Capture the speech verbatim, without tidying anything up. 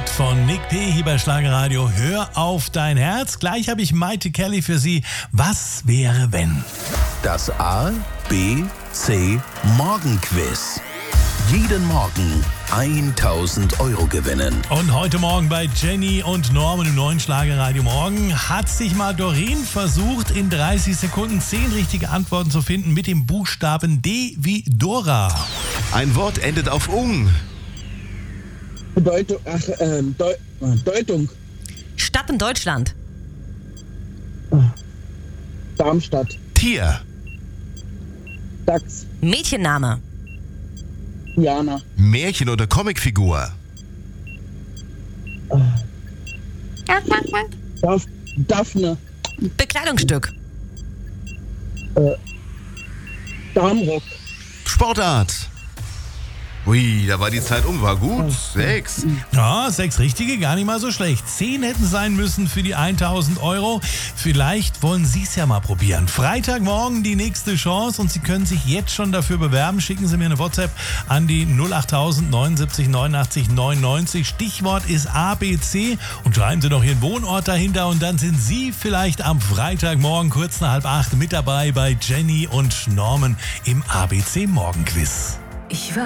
Hit von Nick P. hier bei Schlagerradio. Hör auf dein Herz. Gleich habe ich Maite Kelly für Sie. Was wäre, wenn? Das A, B, C Morgenquiz. Jeden Morgen tausend Euro gewinnen. Und heute Morgen bei Jenny und Norman im neuen Schlagerradio Morgen hat sich mal Doreen versucht, in dreißig Sekunden zehn richtige Antworten zu finden mit dem Buchstaben D wie Dora. Ein Wort endet auf ung. Bedeutung, ach, ähm, Deu Deutung. Stadt in Deutschland. Darmstadt. Tier. Dachs. Mädchenname. Jana. Märchen- oder Comicfigur. Daph Daphne. Bekleidungsstück. Darmrock. Sportart. Ui, da war die Zeit um, war gut. Sechs. Ja, sechs richtige, gar nicht mal so schlecht. Zehn hätten sein müssen für die tausend Euro. Vielleicht wollen Sie es ja mal probieren. Freitagmorgen die nächste Chance und Sie können sich jetzt schon dafür bewerben. Schicken Sie mir eine WhatsApp an die null acht tausend neunundsiebzig neunundachtzig neunundneunzig. Stichwort ist A B C und schreiben Sie noch Ihren Wohnort dahinter und dann sind Sie vielleicht am Freitagmorgen kurz nach halb acht mit dabei bei Jenny und Norman im A B C Morgenquiz. Ich war